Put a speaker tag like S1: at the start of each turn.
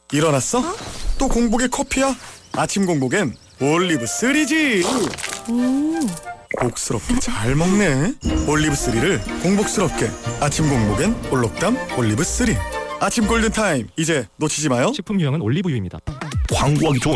S1: 일어났어? 또 공복에 커피야? 아침 공복엔 올리브3지. 복스럽게 잘 먹네. 올리브3를 공복스럽게. 아침 공복엔 올록담 올리브3. 아침 골든타임, 이제 놓치지 마요.
S2: 식품 유형은 올리브유입니다.
S3: 광고하기 좋은